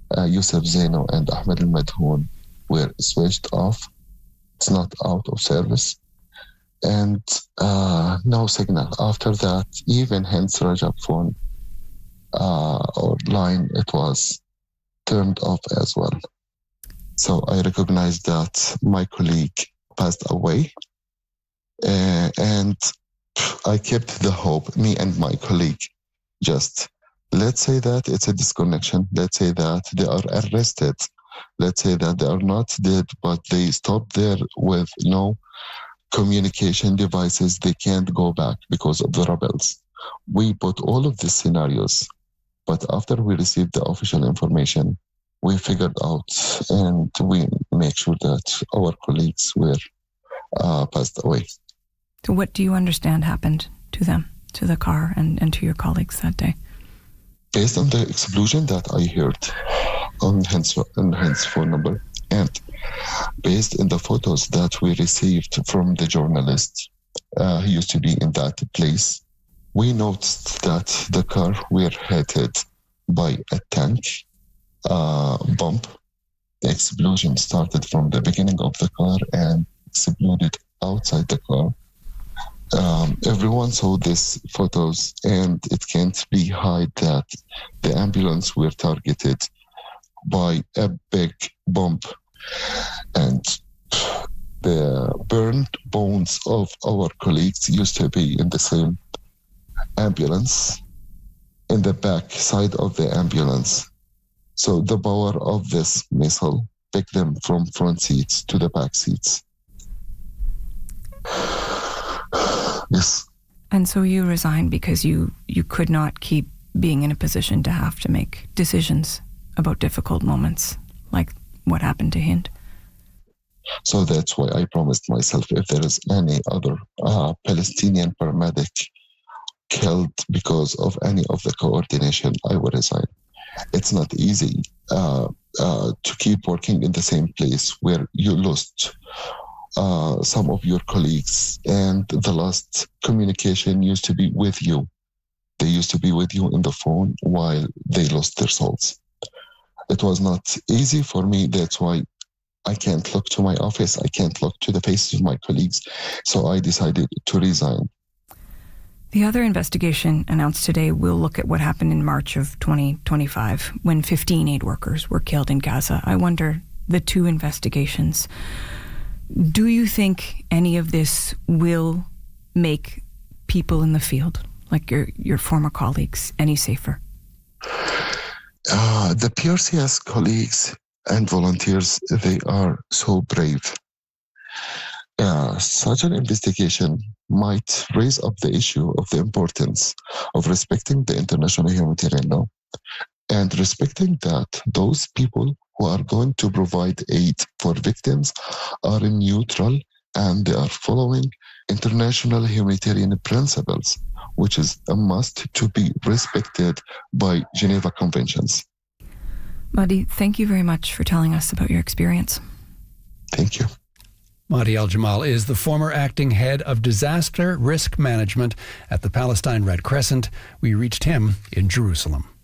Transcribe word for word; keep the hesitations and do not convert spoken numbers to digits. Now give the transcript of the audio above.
uh, Yusuf Zaino and Ahmed Al-Madhoun were switched off. It's not out of service. And uh, no signal. After that, even Hind's Rajab phone uh, or line, it was turned off as well. So I recognized that my colleague passed away. Uh, and I kept the hope, me and my colleague, just let's say that it's a disconnection. Let's say that they are arrested. Let's say that they are not dead, but they stopped there with no communication devices. They can't go back because of the rebels. We put all of these scenarios, but after we received the official information, we figured out and we make sure that our colleagues were uh, passed away. So what do you understand happened to them, to the car and, and to your colleagues that day? Based on the explosion that I heard on Hind's, on Hind's phone number, and based on the photos that we received from the journalist uh, who used to be in that place, we noticed that the car were hit by a tank uh, bomb. The explosion started from the beginning of the car and exploded outside the car. Um, everyone saw these photos, and it can't be hid that the ambulance were targeted by a big bomb, and the burned bones of our colleagues used to be in the same ambulance, in the back side of the ambulance. So the power of this missile picked them from front seats to the back seats. Yes. And so you resigned because you, you could not keep being in a position to have to make decisions about difficult moments like what happened to Hind. So that's why I promised myself, if there is any other uh, Palestinian paramedic killed because of any of the coordination, I will resign. It's not easy uh, uh, to keep working in the same place where you lost Uh, some of your colleagues, and the last communication used to be with you. They used to be with you in the phone while they lost their souls. It was not easy for me. That's why I can't look to my office. I can't look to the faces of my colleagues. So I decided to resign. The other investigation announced today will look at what happened in March of twenty twenty-five when fifteen aid workers were killed in Gaza. I wonder, the two investigations, do you think any of this will make people in the field, like your, your former colleagues, any safer? Uh, the P R C S colleagues and volunteers, they are so brave. Uh, such an investigation might raise up the issue of the importance of respecting the international humanitarian law and respecting that those people who are going to provide aid for victims are neutral and they are following international humanitarian principles, which is a must to be respected by Geneva Conventions. Mahdi, thank you very much for telling us about your experience. Thank you. Mahdi Al-Jamal is the former acting head of disaster risk management at the Palestine Red Crescent. We reached him in Jerusalem.